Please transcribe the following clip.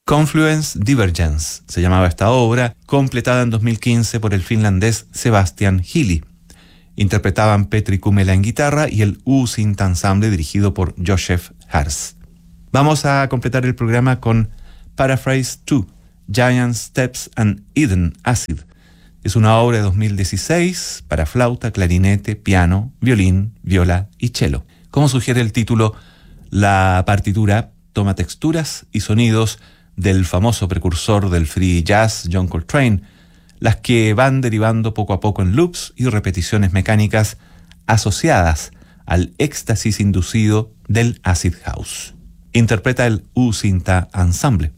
Confluence Divergence se llamaba esta obra, completada en 2015 por el finlandés Sebastian Healy. Interpretaban Petri Kumela en guitarra y el U-Synth Ensemble dirigido por Joseph Hars. Vamos a completar el programa con Paraphrase 2, Giant Steps and Eden Acid. Es una obra de 2016 para flauta, clarinete, piano, violín, viola y cello. Como sugiere el título, la partitura toma texturas y sonidos del famoso precursor del free jazz John Coltrane, las que van derivando poco a poco en loops y repeticiones mecánicas asociadas al éxtasis inducido del acid house. Interpreta el U-Synth Ensemble.